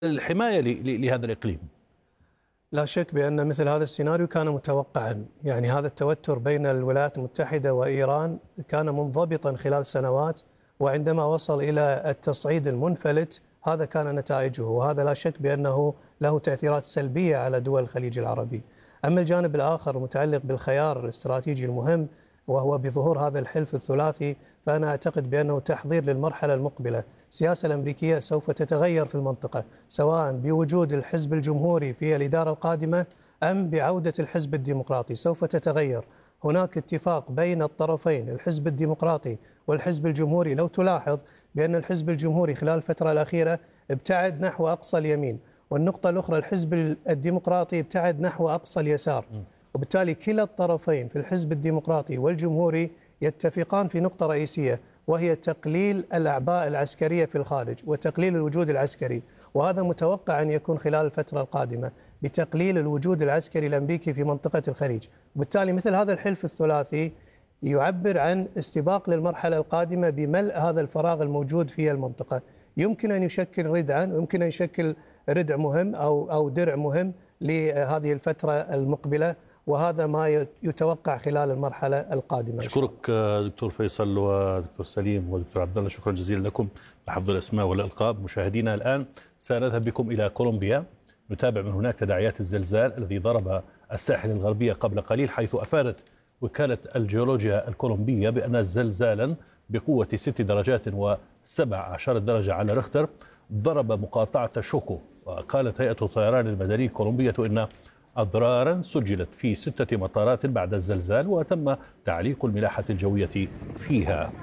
الحماية لهذا الإقليم؟ لا شك بأن مثل هذا السيناريو كان متوقعا، يعني هذا التوتر بين الولايات المتحدة وإيران كان منضبطا خلال سنوات، وعندما وصل إلى التصعيد المنفلت هذا كان نتائجه، وهذا لا شك بأنه له تأثيرات سلبية على دول الخليج العربي. أما الجانب الآخر المتعلق بالخيار الاستراتيجي المهم وهو بظهور هذا الحلف الثلاثي، فأنا أعتقد بأنه تحضير للمرحلة المقبلة. السياسة الأمريكية سوف تتغير في المنطقة، سواء بوجود الحزب الجمهوري في الإدارة القادمة أم بعودة الحزب الديمقراطي سوف تتغير. هناك اتفاق بين الطرفين الحزب الديمقراطي والحزب الجمهوري. لو تلاحظ بأن الحزب الجمهوري خلال الفترة الأخيرة ابتعد نحو أقصى اليمين، والنقطة الأخرى الحزب الديمقراطي ابتعد نحو أقصى اليسار، وبالتالي كلا الطرفين في الحزب الديمقراطي والجمهوري يتفقان في نقطة رئيسية، وهي تقليل الأعباء العسكرية في الخارج وتقليل الوجود العسكري، وهذا متوقع أن يكون خلال الفترة القادمة بتقليل الوجود العسكري الأمريكي في منطقة الخليج. وبالتالي مثل هذا الحلف الثلاثي يعبر عن استباق للمرحلة القادمة بملء هذا الفراغ الموجود في المنطقة. يمكن أن يشكل ردعا، ويمكن أن يشكل ردع مهم أو درع مهم لهذه الفترة المقبلة، وهذا ما يتوقع خلال المرحلة القادمة. أشكرك دكتور فيصل ودكتور سليم ودكتور عبد الله، شكرا جزيلا لكم بحفظ الأسماء والألقاب. مشاهدينا الآن سنذهب بكم إلى كولومبيا، نتابع من هناك تداعيات الزلزال الذي ضرب الساحل الغربية قبل قليل، حيث أفادت وكالة الجيولوجيا الكولومبية بأن زلزالا بقوة 6 درجات و17 درجة على ريختر ضرب مقاطعة شوكو. وقالت هيئة الطيران المدني الكولومبية إن أضرارا سجلت في 6 مطارات بعد الزلزال، وتم تعليق الملاحة الجوية فيها.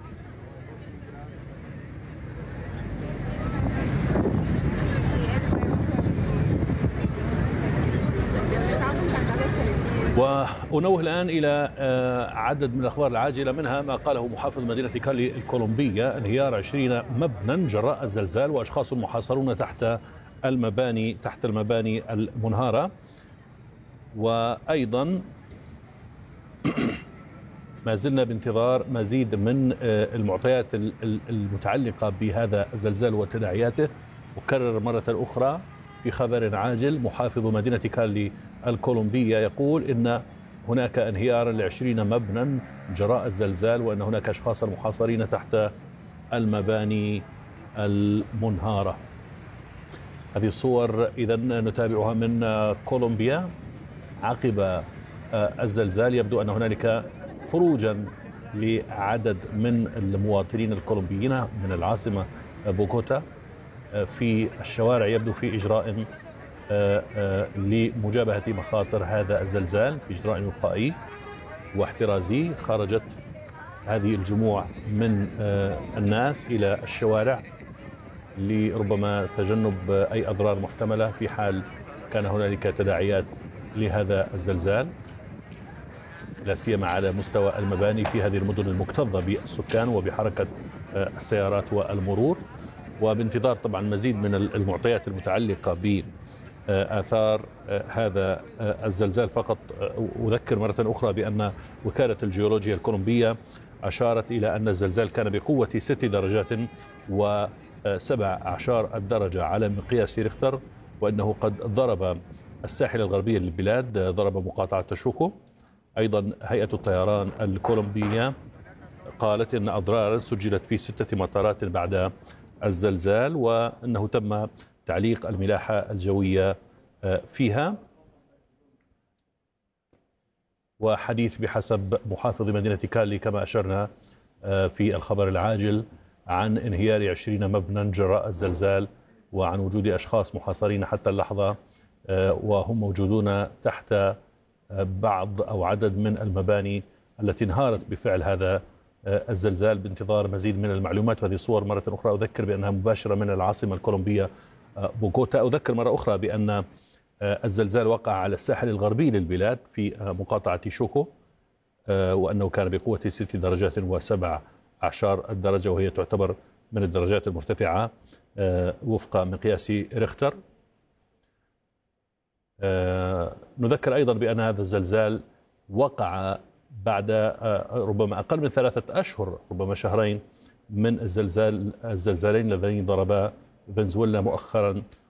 وأنوه الآن إلى عدد من الأخبار العاجلة، منها ما قاله محافظ مدينة كالي الكولومبية: انهيار 20 مبنى جراء الزلزال وأشخاص محاصرون تحت المباني المنهارة. وأيضا ما زلنا بانتظار مزيد من المعطيات المتعلقة بهذا الزلزال وتداعياته. أكرر مرة أخرى في خبر عاجل: محافظ مدينة كالي الكولومبية يقول إن هناك انهيار ل20 مبنى جراء الزلزال، وأن هناك أشخاص محاصرين تحت المباني المنهارة. هذه الصور إذن نتابعها من كولومبيا عقب الزلزال. يبدو أن هنالك خروجا لعدد من المواطنين الكولومبيين من العاصمة بوغوتا في الشوارع، يبدو في إجراء لمجابهة مخاطر هذا الزلزال، في إجراء وقائي واحترازي. خرجت هذه الجموع من الناس إلى الشوارع لربما تجنب أي أضرار محتملة في حال كان هنالك تداعيات لهذا الزلزال، لا سيما على مستوى المباني في هذه المدن المكتظة بالسكان وبحركة السيارات والمرور. وبانتظار طبعا مزيد من المعطيات المتعلقة بآثار هذا الزلزال. فقط أذكر مرة أخرى بأن وكالة الجيولوجيا الكولومبية أشارت إلى أن الزلزال كان بقوة 6 درجات و17 درجة على مقياس ريختر، وأنه قد ضرب الساحل الغربي للبلاد، ضرب مقاطعة شوكو. أيضا هيئة الطيران الكولومبية قالت إن أضرارا سجلت في 6 مطارات بعد الزلزال، وأنه تم تعليق الملاحة الجوية فيها. وحديث بحسب محافظ مدينة كالي كما أشرنا في الخبر العاجل عن انهيار 20 مبنى جراء الزلزال، وعن وجود أشخاص محاصرين حتى اللحظة وهم موجودون تحت بعض أو عدد من المباني التي انهارت بفعل هذا الزلزال، بانتظار مزيد من المعلومات. وهذه الصور مرة أخرى أذكر بأنها مباشرة من العاصمة الكولومبية بوغوتا. أذكر مرة أخرى بأن الزلزال وقع على الساحل الغربي للبلاد في مقاطعة شوكو، وأنه كان بقوة 6 درجات و17 درجة، وهي تعتبر من الدرجات المرتفعة وفق مقياس ريختر. نذكر أيضا بأن هذا الزلزال وقع بعد ربما أقل من 3 أشهر، ربما شهرين، من الزلزالين اللذين ضربا فنزويلا مؤخرا